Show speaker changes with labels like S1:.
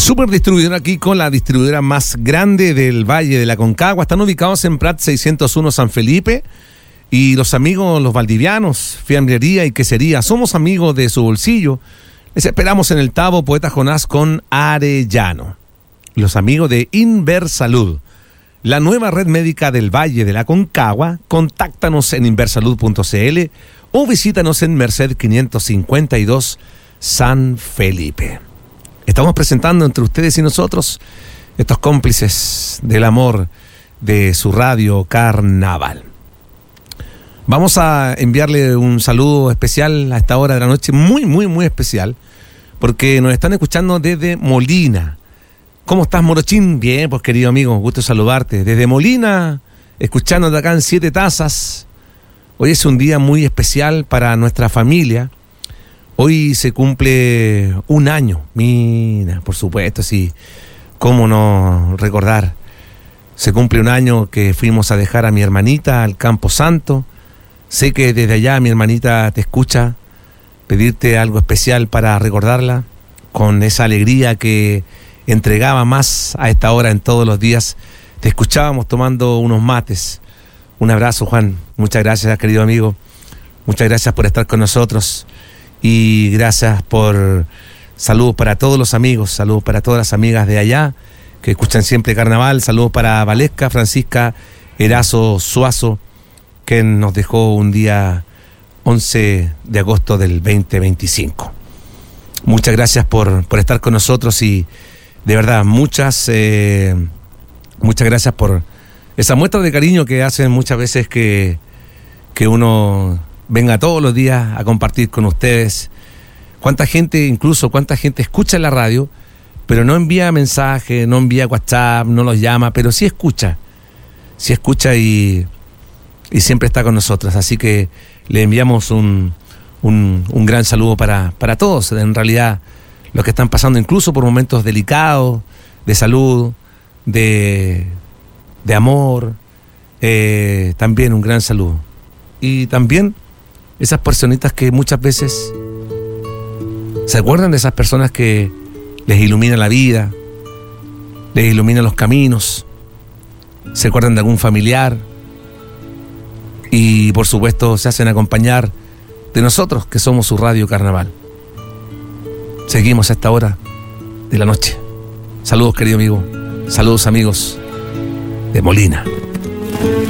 S1: Super distribuidor aquí con la distribuidora más grande del Valle de la Aconcagua. Están ubicados en Prat 601 San Felipe. Y los amigos, los valdivianos, fiambrería y quesería, somos amigos de su bolsillo. Les esperamos en el Tabo Poeta Jonás con Arellano. Los amigos de Inversalud, la nueva red médica del Valle de la Aconcagua. Contáctanos en inversalud.cl o visítanos en Merced 552 San Felipe. Estamos presentando entre ustedes y nosotros estos cómplices del amor de su radio Carnaval. Vamos a enviarle un saludo especial a esta hora de la noche, muy especial, porque nos están escuchando desde Molina. ¿Cómo estás, Morochín? Bien, pues querido amigo, gusto saludarte. Desde Molina, escuchándote acá en 7 Tazas. Hoy es un día muy especial para nuestra familia. Hoy se cumple un año. Mira, por supuesto, sí. ¿Cómo no recordar? Se cumple un año que fuimos a dejar a mi hermanita al Campo Santo. Sé que desde allá mi hermanita te escucha. Pedirte algo especial para recordarla, con esa alegría que entregaba más a esta hora en todos los días. Te escuchábamos tomando unos mates. Un abrazo, Juan. Muchas gracias, querido amigo. Muchas gracias por estar con nosotros. Y gracias por... Saludos para todos los amigos, saludos para todas las amigas de allá que escuchan siempre Carnaval. Saludos para Valesca, Francisca Erazo Suazo, que nos dejó un día 11 de agosto del 2025. Muchas gracias por estar con nosotros y de verdad muchas gracias por esa muestra de cariño que hacen muchas veces que uno venga todos los días a compartir con ustedes. Cuánta gente escucha en la radio, pero no envía mensaje, no envía WhatsApp, no los llama, pero sí escucha y siempre está con nosotros. Así que le enviamos un gran saludo para todos, en realidad, los que están pasando incluso por momentos delicados, de salud, de amor, también un gran saludo. Y también esas personitas que muchas veces se acuerdan de esas personas que les ilumina la vida, les ilumina los caminos, se acuerdan de algún familiar y por supuesto se hacen acompañar de nosotros que somos su radio Carnaval. Seguimos a esta hora de la noche. Saludos, querido amigo. Saludos, amigos de Molina.